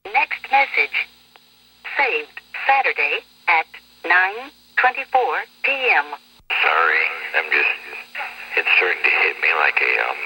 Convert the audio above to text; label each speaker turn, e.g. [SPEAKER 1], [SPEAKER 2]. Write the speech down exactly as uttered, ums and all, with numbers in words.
[SPEAKER 1] Next message. Saved Saturday at nine twenty-four p.m.
[SPEAKER 2] Sorry, I'm just, it's starting to hit me like a, um,